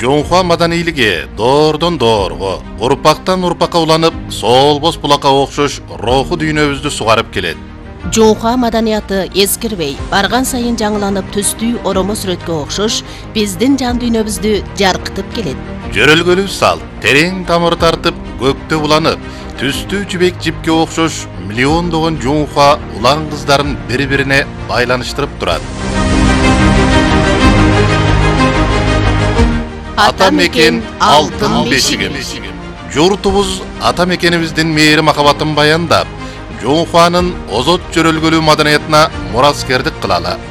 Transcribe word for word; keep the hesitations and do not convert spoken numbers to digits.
Жоңхуа маданийлиги доордон доорго, урпактан урпакка уланып, солбос булакка окшош руху дүйнөбүздү сугарып келет. Жоңхуа маданияты эскирбей, барган сайын жаңыланып түстүү оромо сүрөткө окшош биздин жан дүйнөбүздү жаркытып келет. Жөрөлгөлүү салт, терең тамыр тартып, көктө буланып, түстүү жибек жипке окшош миллиондогон жоңхуа улан кыздарын бири-бирине байланыштырып турат. Ата мекен алтын бешигimiz. Журтубуз ата мекенибиздин мээри махабатын баяндап, Жоңхуанын озот жөрөлгөлүү маданиятына мураскердик кылалы.